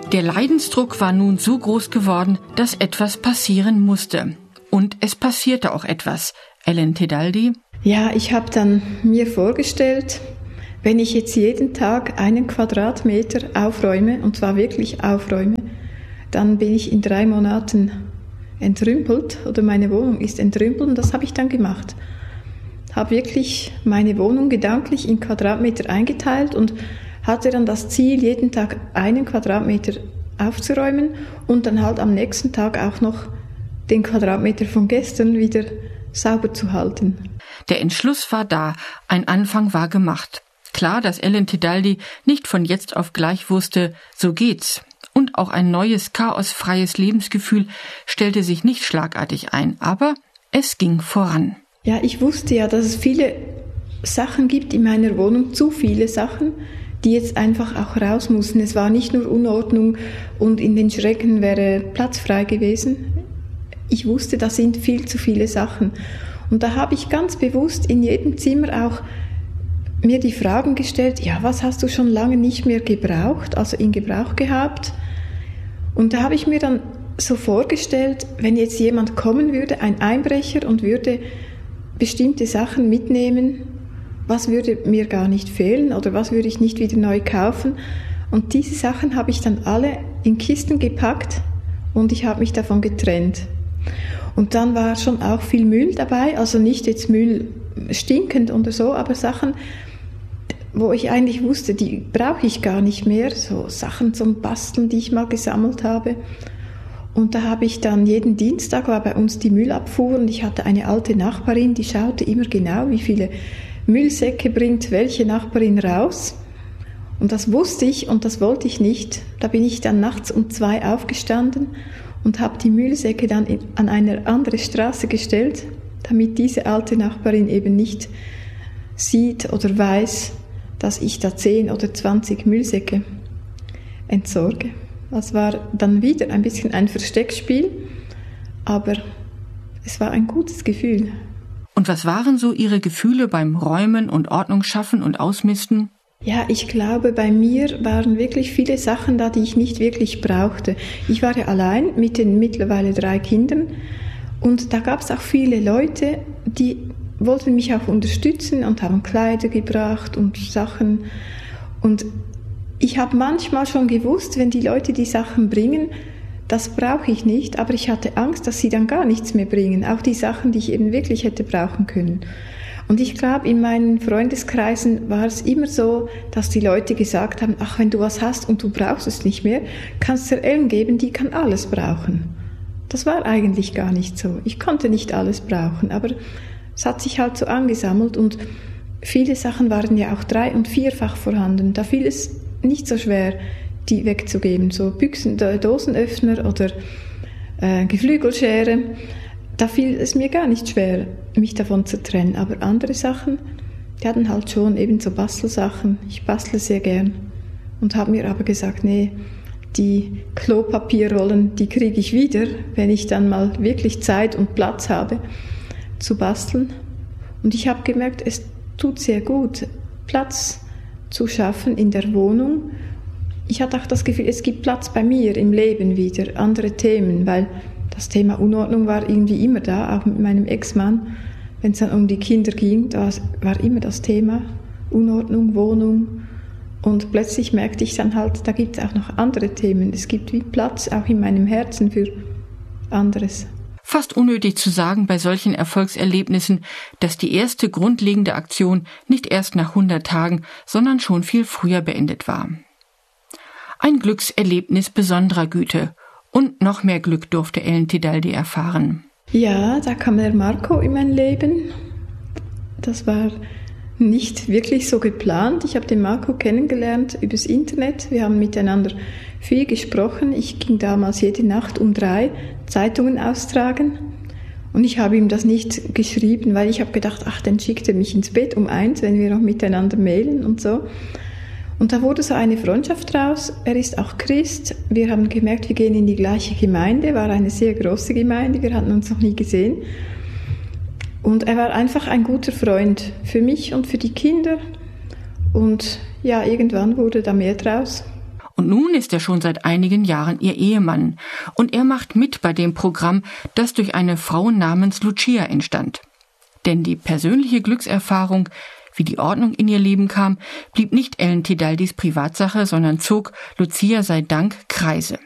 Der Leidensdruck war nun so groß geworden, dass etwas passieren musste. Und es passierte auch etwas. Ellen Tedaldi? Ja, ich habe dann mir vorgestellt, wenn ich jetzt jeden Tag 1 Quadratmeter aufräume, und zwar wirklich aufräume, dann bin ich in 3 Monaten entrümpelt oder meine Wohnung ist entrümpelt und das habe ich dann gemacht. Habe wirklich meine Wohnung gedanklich in Quadratmeter eingeteilt und hatte dann das Ziel, jeden Tag 1 Quadratmeter aufzuräumen und dann halt am nächsten Tag auch noch den Quadratmeter von gestern wieder sauber zu halten. Der Entschluss war da, ein Anfang war gemacht. Klar, dass Ellen Tedaldi nicht von jetzt auf gleich wusste, so geht's. Und auch ein neues, chaosfreies Lebensgefühl stellte sich nicht schlagartig ein, aber es ging voran. Ja, ich wusste ja, dass es viele Sachen gibt in meiner Wohnung, zu viele Sachen, die jetzt einfach auch raus mussten. Es war nicht nur Unordnung und in den Schränken wäre Platz frei gewesen. Ich wusste, da sind viel zu viele Sachen. Und da habe ich ganz bewusst in jedem Zimmer auch mir die Fragen gestellt, ja, was hast du schon lange nicht mehr gebraucht, also in Gebrauch gehabt? Und da habe ich mir dann so vorgestellt, wenn jetzt jemand kommen würde, ein Einbrecher, und würde bestimmte Sachen mitnehmen, was würde mir gar nicht fehlen oder was würde ich nicht wieder neu kaufen? Und diese Sachen habe ich dann alle in Kisten gepackt und ich habe mich davon getrennt. Und dann war schon auch viel Müll dabei, also nicht jetzt Müll stinkend oder so, aber Sachen, wo ich eigentlich wusste, die brauche ich gar nicht mehr, so Sachen zum Basteln, die ich mal gesammelt habe. Und da habe ich dann jeden Dienstag, war bei uns die Müllabfuhr und ich hatte eine alte Nachbarin, die schaute immer genau, wie viele Müllsäcke bringt welche Nachbarin raus. Und das wusste ich und das wollte ich nicht. Da bin ich dann nachts um 2 aufgestanden und habe die Müllsäcke dann an eine andere Straße gestellt, damit diese alte Nachbarin eben nicht sieht oder weiß, dass ich da 10 oder 20 Müllsäcke entsorge. Das war dann wieder ein bisschen ein Versteckspiel, aber es war ein gutes Gefühl. Und was waren so Ihre Gefühle beim Räumen und Ordnung schaffen und Ausmisten? Ja, ich glaube, bei mir waren wirklich viele Sachen da, die ich nicht wirklich brauchte. Ich war ja allein mit den mittlerweile 3 Kindern und da gab es auch viele Leute, die wollten mich auch unterstützen und haben Kleider gebracht und Sachen. Und ich habe manchmal schon gewusst, wenn die Leute die Sachen bringen, das brauche ich nicht, aber ich hatte Angst, dass sie dann gar nichts mehr bringen, auch die Sachen, die ich eben wirklich hätte brauchen können. Und ich glaube, in meinen Freundeskreisen war es immer so, dass die Leute gesagt haben, ach, wenn du was hast und du brauchst es nicht mehr, kannst du der Ellen geben, die kann alles brauchen. Das war eigentlich gar nicht so. Ich konnte nicht alles brauchen, aber es hat sich halt so angesammelt und viele Sachen waren ja auch 3- und 4-fach vorhanden. Da fiel es nicht so schwer, die wegzugeben, so Büchsen, Dosenöffner oder Geflügelschere. Da fiel es mir gar nicht schwer, mich davon zu trennen. Aber andere Sachen, die hatten halt schon eben so Bastelsachen. Ich bastle sehr gern und habe mir aber gesagt, nee, die Klopapierrollen, die kriege ich wieder, wenn ich dann mal wirklich Zeit und Platz habe zu basteln. Und ich habe gemerkt, es tut sehr gut, Platz zu schaffen in der Wohnung. Ich hatte auch das Gefühl, es gibt Platz bei mir im Leben wieder, andere Themen, weil das Thema Unordnung war irgendwie immer da, auch mit meinem Ex-Mann. Wenn es dann um die Kinder ging, da war immer das Thema Unordnung, Wohnung. Und plötzlich merkte ich dann halt, da gibt es auch noch andere Themen. Es gibt wie Platz auch in meinem Herzen für anderes. Fast unnötig zu sagen bei solchen Erfolgserlebnissen, dass die erste grundlegende Aktion nicht erst nach 100 Tagen, sondern schon viel früher beendet war. Ein Glückserlebnis besonderer Güte. Und noch mehr Glück durfte Ellen Tedaldi erfahren. Ja, da kam der Marco in mein Leben. Das war nicht wirklich so geplant. Ich habe den Marco kennengelernt übers Internet. Wir haben miteinander viel gesprochen. Ich ging damals jede Nacht um 3 Zeitungen austragen. Und ich habe ihm das nicht geschrieben, weil ich habe gedacht, ach, dann schickt er mich ins Bett um 1, wenn wir noch miteinander mailen und so. Und da wurde so eine Freundschaft raus. Er ist auch Christ. Wir haben gemerkt, wir gehen in die gleiche Gemeinde. War eine sehr große Gemeinde. Wir hatten uns noch nie gesehen. Und er war einfach ein guter Freund für mich und für die Kinder. Und ja, irgendwann wurde da mehr draus. Und nun ist er schon seit einigen Jahren ihr Ehemann. Und er macht mit bei dem Programm, das durch eine Frau namens Lucia entstand. Denn die persönliche Glückserfahrung, wie die Ordnung in ihr Leben kam, blieb nicht Ellen Tedaldis Privatsache, sondern zog, Lucia sei Dank, Kreise.